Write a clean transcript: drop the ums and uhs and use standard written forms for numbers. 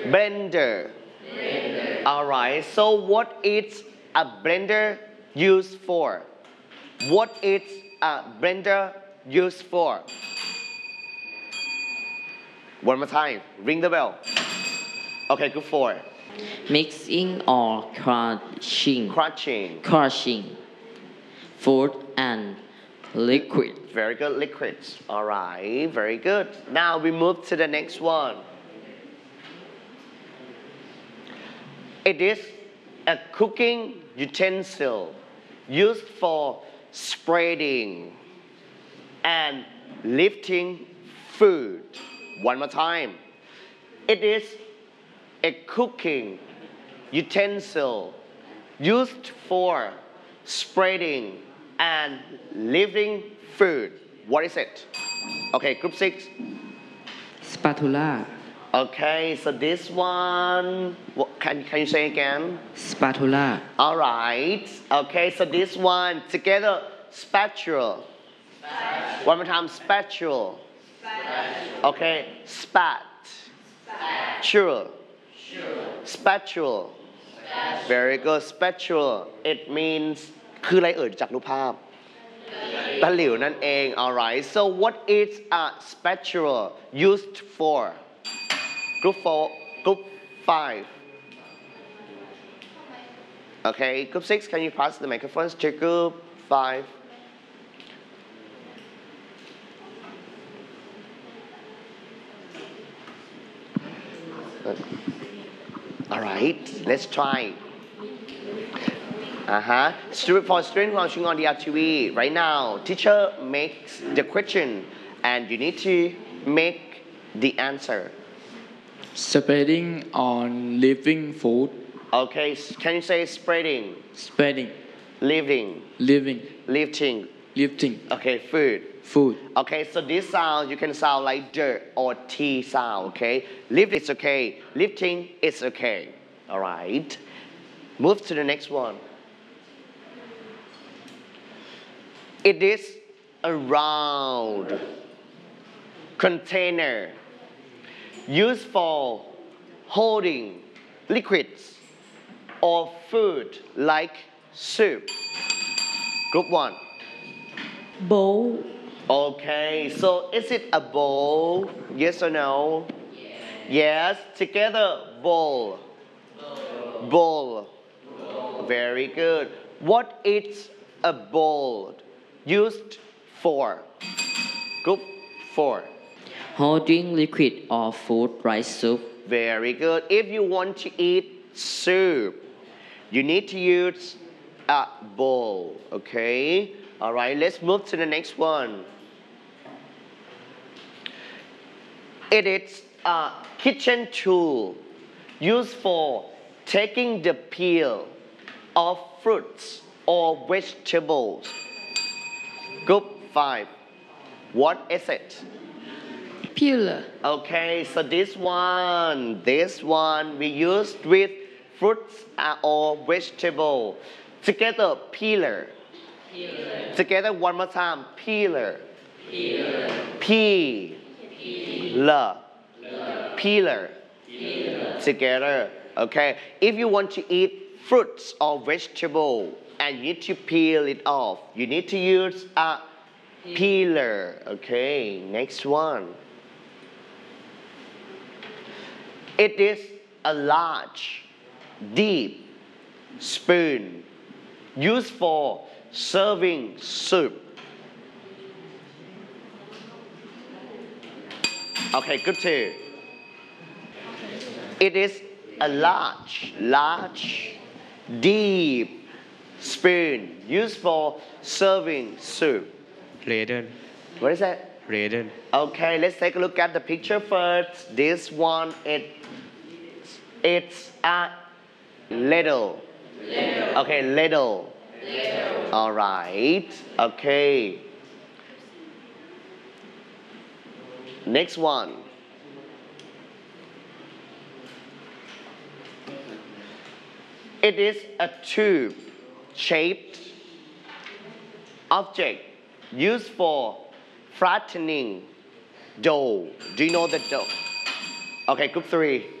Blender. Alright, so what is a blender used for? What is a blender used for? One more time, ring the bell. Okay, good for Mixing or crushing. food and liquid. Very good, liquids. Alright, very good. Now we move to the next one. It is a cooking utensil used for spreading and lifting food. One more time. It is a cooking utensil used for spreading and lifting food. What is it? Okay, group 6. Spatula. Okay, so this one, can you say again? Spatula. All right. Okay, so this one together, spatula. One more time, spatula. Okay, spatula. Spatula. Very good, spatula. It means คืออะไรเอ่ยจากรูปภาพตะหลิวนั่นเอง alright so what is a spatula used for group 4 group 5 okay group 6 can you pass the microphones to group 5 alright let's try For student watching on the TV, right now, teacher makes the question and you need to make the answer. Spreading on living food. Okay, can you say spreading? Spreading. Living. Living. Lifting. Lifting. Okay, food. Food. Okay, so this sound, you can sound like dirt or T sound, okay? Lift is okay. Lifting is okay. Alright. Move to the next one. It is a round container used for holding liquids or food like soup. Group 1. Bowl. Okay, so is it a bowl? Yes or no? Yes. Together, bowl. Bowl. Very good. What is a bowl used for? Group 4. Holding liquid or food like soup. Very good. If you want to eat soup, you need to use a bowl. Okay? Alright, let's move to the next one. It is a kitchen tool used for taking the peel of fruits or vegetables. Group 5. What is it? Peeler. Okay, so this one we used with fruits or vegetable. Together, peeler. Together, one more time, peeler. Peeler. Peeler. Together, okay. If you want to eat fruits or vegetable and you need to peel it off, you need to use a peeler. Okay, next one. It is a large, deep spoon used for serving soup. Okay, good too. It is a large, deep spoon used for serving soup. Ladle. What is that? Ladle. Okay, let's take a look at the picture first. This one, it's a ladle. Okay, ladle. All right. Okay. Next one. It is a tube-shaped object used for flattening dough. Do you know the dough? Okay, group 3.